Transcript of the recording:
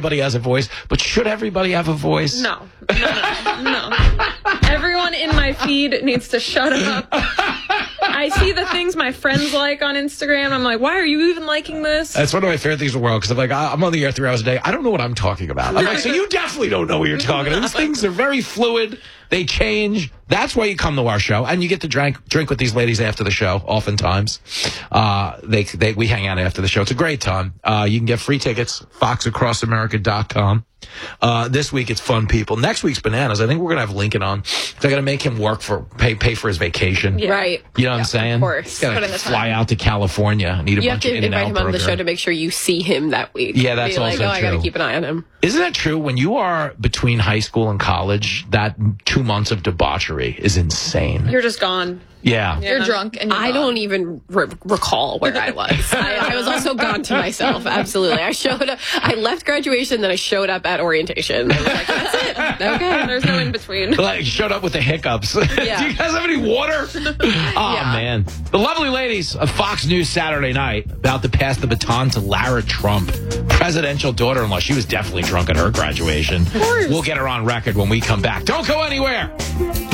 everybody has a voice, but should everybody have a voice? No. Everyone in my feed needs to shut up. I see the things my friends like on Instagram. I'm like, why are you even liking this? That's one of my favorite things in the world, because I'm like, I'm on the air 3 hours a day. I don't know what I'm talking about. I'm like, so you definitely don't know what you're talking about. These things are very fluid. They change. That's why you come to our show, and you get to drink with these ladies after the show. Oftentimes, we hang out after the show. It's a great time. You can get free tickets, foxacrossamerica.com. This week it's fun people. Next week's bananas. I think we're gonna have Lincoln on. They're gonna make him work pay for his vacation. Yeah. Right. You know what I'm saying? Of course. He's gotta fly out to California and eat a bunch of In-N-Out burger. You have to invite him on the show to make sure you see him that week. Yeah, that's also true. I gotta keep an eye on him. Isn't that true? When you are between high school and college, that 2 months of debauchery is insane. You're just gone. Yeah. You're drunk and I don't even recall where I was. I was also gone to myself. Absolutely. I left graduation, then I showed up at orientation. I was like, that's it. Okay. There's no in between. Like, you showed up with the hiccups. Yeah. Do you guys have any water? Man. The lovely ladies of Fox News Saturday Night about to pass the baton to Lara Trump, presidential daughter-in-law. She was definitely drunk at her graduation. Of course. We'll get her on record when we come back. Don't go anywhere.